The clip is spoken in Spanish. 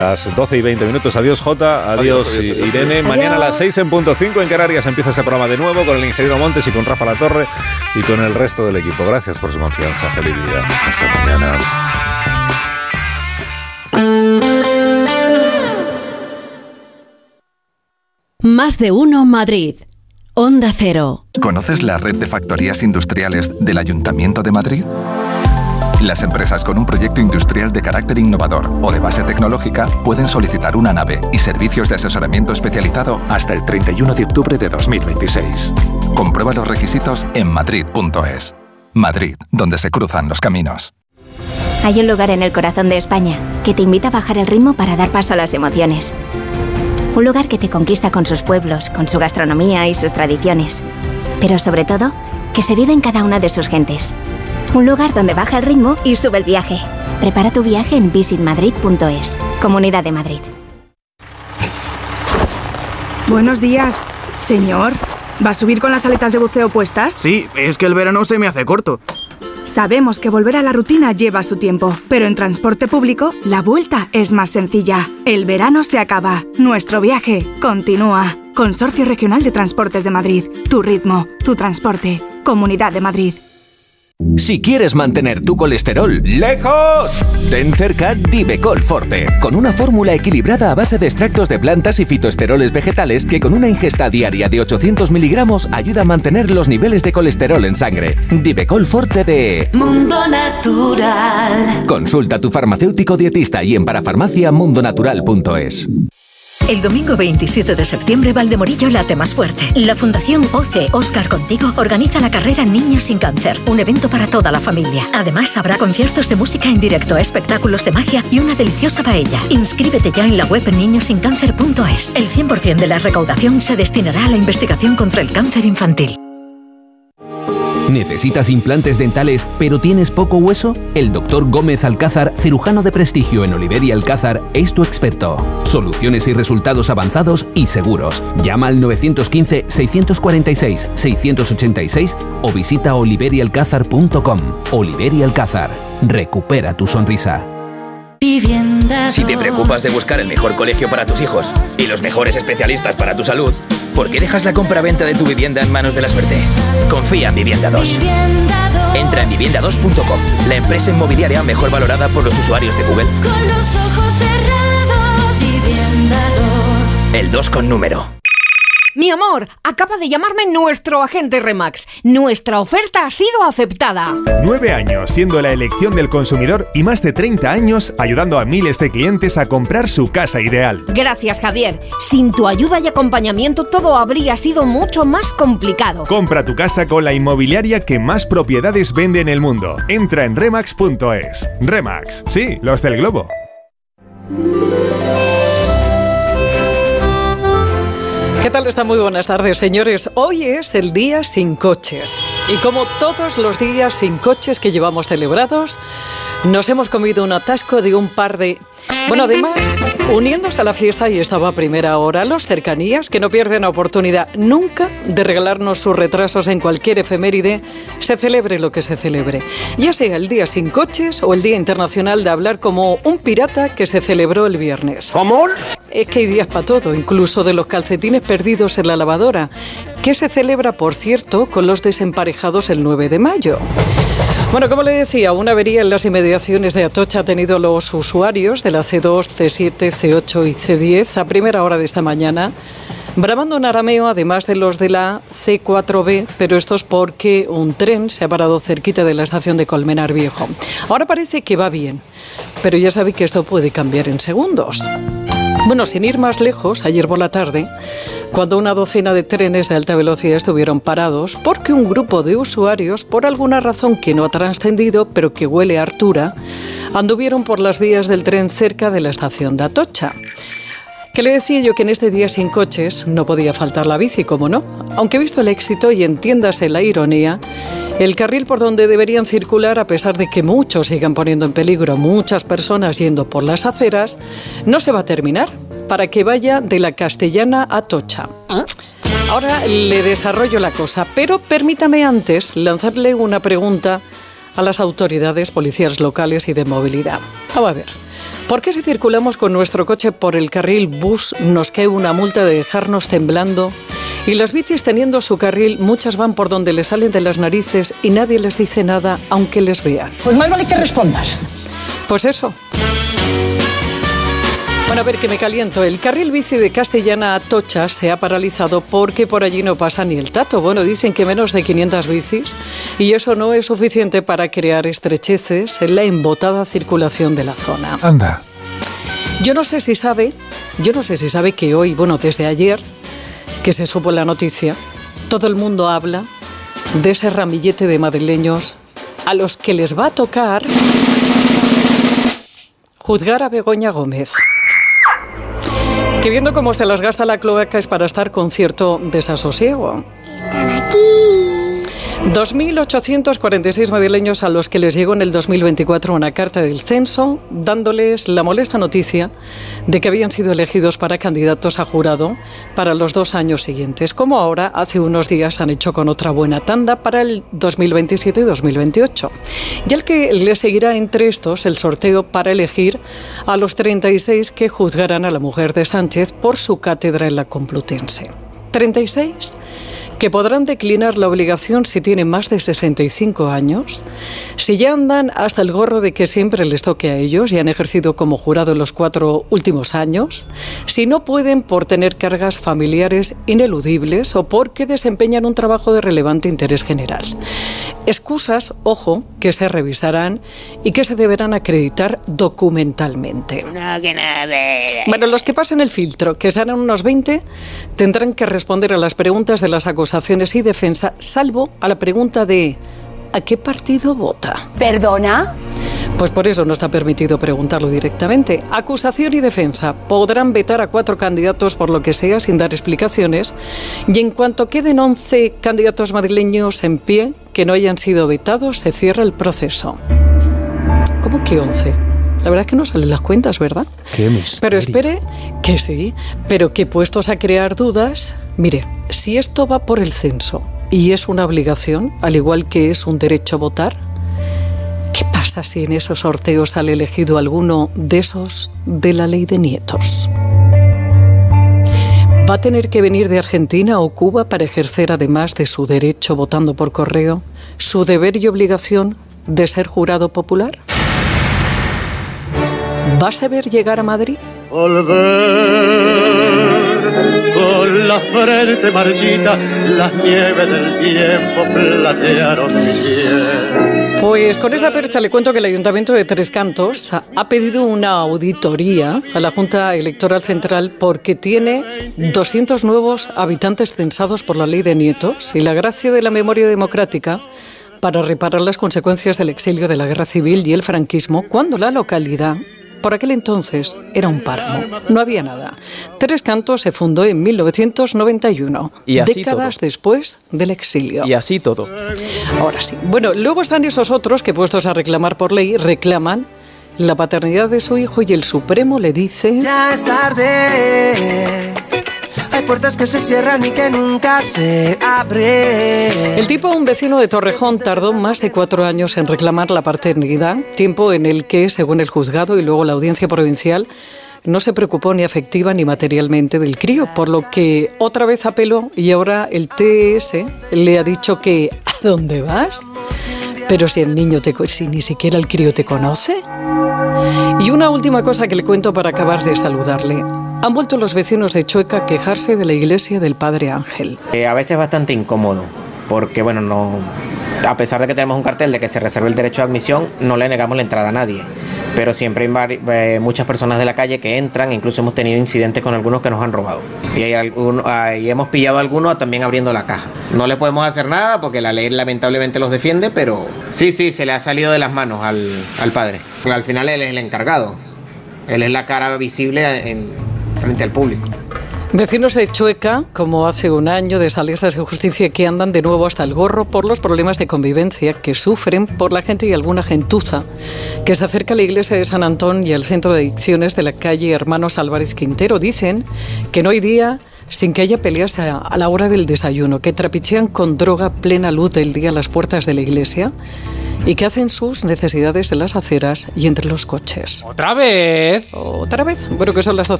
Las 12 y 20 minutos. Adiós, Jota. Adiós, Irene. Adiós. Mañana a las 6 en punto 5 en Canarias empieza ese programa de nuevo con el ingeniero Montes y con Rafa Latorre y con el resto del equipo. Gracias por su confianza. Feliz día. Hasta mañana. Más de uno Madrid. Onda Cero. ¿Conoces la red de factorías industriales del Ayuntamiento de Madrid? Las empresas con un proyecto industrial de carácter innovador o de base tecnológica pueden solicitar una nave y servicios de asesoramiento especializado hasta el 31 de octubre de 2026. Comprueba los requisitos en madrid.es. Madrid, donde se cruzan los caminos. Hay un lugar en el corazón de España que te invita a bajar el ritmo para dar paso a las emociones. Un lugar que te conquista con sus pueblos, con su gastronomía y sus tradiciones. Pero sobre todo, que se vive en cada una de sus gentes. Un lugar donde baja el ritmo y sube el viaje. Prepara tu viaje en visitmadrid.es. Comunidad de Madrid. Buenos días, señor. ¿Va a subir con las aletas de buceo puestas? Sí, es que el verano se me hace corto. Sabemos que volver a la rutina lleva su tiempo, pero en transporte público la vuelta es más sencilla. El verano se acaba, nuestro viaje continúa. Consorcio Regional de Transportes de Madrid. Tu ritmo, tu transporte. Comunidad de Madrid. Si quieres mantener tu colesterol lejos, ten cerca Divecol Forte, con una fórmula equilibrada a base de extractos de plantas y fitoesteroles vegetales que con una ingesta diaria de 800 miligramos ayuda a mantener los niveles de colesterol en sangre. Divecol Forte de Mundo Natural. Consulta a tu farmacéutico dietista y en parafarmacia.mundonatural.es. El domingo 27 de septiembre, Valdemorillo late más fuerte. La Fundación OC Óscar Contigo organiza la carrera Niños sin Cáncer, un evento para toda la familia. Además, habrá conciertos de música en directo, espectáculos de magia y una deliciosa paella. Inscríbete ya en la web niñosincáncer.es. El 100% de la recaudación se destinará a la investigación contra el cáncer infantil. ¿Necesitas implantes dentales pero tienes poco hueso? El Dr. Gómez Alcázar, cirujano de prestigio en Oliver y Alcázar, es tu experto. Soluciones y resultados avanzados y seguros. Llama al 915-646-686 o visita oliverialcázar.com. Oliver y Alcázar. Recupera tu sonrisa. Si te preocupas de buscar el mejor colegio para tus hijos y los mejores especialistas para tu salud, ¿por qué dejas la compra-venta de tu vivienda en manos de la suerte? Confía en Vivienda 2. Entra en vivienda2.com, la empresa inmobiliaria mejor valorada por los usuarios de Google. Con los ojos cerrados, Vivienda 2. El 2 con número. Mi amor, acaba de llamarme nuestro agente Remax. Nuestra oferta ha sido aceptada. 9 años siendo la elección del consumidor y más de 30 años ayudando a miles de clientes a comprar su casa ideal. Gracias, Javier. Sin tu ayuda y acompañamiento todo habría sido mucho más complicado. Compra tu casa con la inmobiliaria que más propiedades vende en el mundo. Entra en remax.es. Remax, sí, los del globo. ¿Qué tal? Están muy buenas tardes, señores. Hoy es el día sin coches. Y como todos los días sin coches que llevamos celebrados, nos hemos comido un atasco de un par de... Bueno, además, uniéndose a la fiesta, y estaba a primera hora, los cercanías, que no pierden oportunidad nunca de regalarnos sus retrasos en cualquier efeméride, se celebre lo que se celebre. Ya sea el día sin coches o el Día Internacional de Hablar como un pirata que se celebró el viernes. ¿Cómo? Es que hay días para todo, incluso de los calcetines perdidos en la lavadora, que se celebra, por cierto, con los desemparejados el 9 de mayo. Bueno, como le decía, una avería en las inmediaciones de Atocha ha tenido los usuarios de la C2, C7, C8 y C10 a primera hora de esta mañana, bramando un arameo, además de los de la C4B, pero esto es porque un tren se ha parado cerquita de la estación de Colmenar Viejo. Ahora parece que va bien, pero ya sabe que esto puede cambiar en segundos. Bueno, sin ir más lejos, ayer por la tarde, cuando una docena de trenes de alta velocidad estuvieron parados porque un grupo de usuarios, por alguna razón que no ha trascendido, pero que huele a hartura, anduvieron por las vías del tren cerca de la estación de Atocha. Que le decía yo que en este día sin coches no podía faltar la bici, ¿cómo no? Aunque visto el éxito y entiéndase la ironía, el carril por donde deberían circular, a pesar de que muchos sigan poniendo en peligro a muchas personas yendo por las aceras, no se va a terminar para que vaya de la Castellana a Atocha. Ahora le desarrollo la cosa, pero permítame antes lanzarle una pregunta a las autoridades policiales locales y de movilidad. Vamos a ver. ¿Por qué si circulamos con nuestro coche por el carril bus nos cae una multa de dejarnos temblando? Y las bicis teniendo su carril, muchas van por donde les salen de las narices y nadie les dice nada aunque les vean. Pues más vale que respondas. Pues eso. Bueno, a ver, que me caliento. El carril bici de Castellana a Atocha se ha paralizado porque por allí no pasa ni el tato. Bueno, dicen que menos de 500 bicis y eso no es suficiente para crear estrecheces en la embotada circulación de la zona. Anda. Yo no sé si sabe que hoy, bueno, desde ayer, que se supo la noticia, todo el mundo habla de ese ramillete de madrileños a los que les va a tocar juzgar a Begoña Gómez. Que viendo cómo se las gasta la cloaca es para estar con cierto desasosiego. 2.846 madrileños a los que les llegó en el 2024 una carta del censo dándoles la molesta noticia de que habían sido elegidos para candidatos a jurado para los 2 años siguientes, como ahora hace unos días han hecho con otra buena tanda para el 2027 y 2028. Y al que le seguirá entre estos el sorteo para elegir a los 36 que juzgarán a la mujer de Sánchez por su cátedra en la Complutense. 36 que podrán declinar la obligación si tienen más de 65 años, si ya andan hasta el gorro de que siempre les toque a ellos y han ejercido como jurado en los 4 últimos años, si no pueden por tener cargas familiares ineludibles o porque desempeñan un trabajo de relevante interés general. Excusas, ojo, que se revisarán y que se deberán acreditar documentalmente. Bueno, los que pasen el filtro, que serán unos 20, tendrán que responder a las preguntas de las acusaciones y defensa, salvo a la pregunta de ¿a qué partido vota? ¿Perdona? Pues por eso no está permitido preguntarlo directamente. Acusación y defensa podrán vetar a 4 candidatos por lo que sea sin dar explicaciones y en cuanto queden 11 candidatos madrileños en pie que no hayan sido vetados, se cierra el proceso. ¿Cómo que 11? La verdad es que no salen las cuentas, ¿verdad? ¡Qué misterio! Pero espere que sí, pero que puestos a crear dudas, mire, si esto va por el censo y es una obligación, al igual que es un derecho a votar, ¿qué pasa si en esos sorteos sale elegido alguno de esos de la ley de nietos? ¿Va a tener que venir de Argentina o Cuba para ejercer, además de su derecho votando por correo, su deber y obligación de ser jurado popular? ¿Vas a ver llegar a Madrid? Volver con la frente marchita, las nieves del tiempo platearon mi piel. Pues con esa percha le cuento que el Ayuntamiento de Tres Cantos ha pedido una auditoría a la Junta Electoral Central porque tiene 200 nuevos habitantes censados por la ley de nietos y la gracia de la memoria democrática para reparar las consecuencias del exilio de la guerra civil y el franquismo cuando la localidad por aquel entonces era un páramo, no había nada. Tres Cantos se fundó en 1991, décadas después del exilio. Y así todo. Ahora sí. Bueno, luego están esos otros que puestos a reclamar por ley, reclaman la paternidad de su hijo y el Supremo le dice... Ya es tarde. Hay puertas que se cierran y que nunca se abren. El tipo, un vecino de Torrejón, tardó más de 4 años en reclamar la paternidad, tiempo en el que, según el juzgado y luego la audiencia provincial, no se preocupó ni afectiva ni materialmente del crío, por lo que otra vez apeló y ahora el TS le ha dicho que ¿a dónde vas? Pero si el niño si ni siquiera el crío te conoce. Y una última cosa que le cuento para acabar de saludarle. Han vuelto los vecinos de Chueca a quejarse de la iglesia del Padre Ángel. A veces es bastante incómodo, porque bueno, no, a pesar de que tenemos un cartel de que se reserva el derecho de admisión, no le negamos la entrada a nadie. Pero siempre hay muchas personas de la calle que entran, incluso hemos tenido incidentes con algunos que nos han robado. Y hemos pillado a algunos también abriendo la caja. No le podemos hacer nada porque la ley lamentablemente los defiende, pero sí, se le ha salido de las manos al padre. Al final él es el encargado, él es la cara visible frente al público. Vecinos de Chueca, como hace un año, de Salesas de Justicia, que andan de nuevo hasta el gorro por los problemas de convivencia que sufren por la gente y alguna gentuza que se acerca a la iglesia de San Antón y al centro de adicciones de la calle Hermanos Álvarez Quintero. Dicen que no hay día sin que haya peleas a la hora del desayuno, que trapichean con droga a plena luz del día a las puertas de la iglesia y que hacen sus necesidades en las aceras y entre los coches. ¿Otra vez? ¿Otra vez? Bueno, que son las 12.